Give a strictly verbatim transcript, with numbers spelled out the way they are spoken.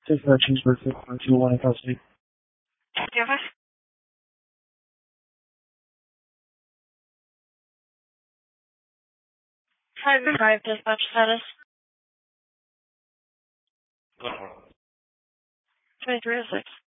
Take that cheeseburger for two one in custody. Yes. Five five dispatch status. Twenty three oh six.